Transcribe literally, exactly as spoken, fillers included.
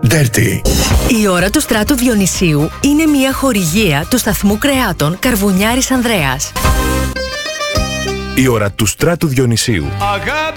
Dirty. Η ώρα του Στράτου Διονυσίου είναι μια χορηγία του σταθμού κρεάτων Καρβουνιάρης Ανδρέας. Η ώρα του Στράτου Διονυσίου.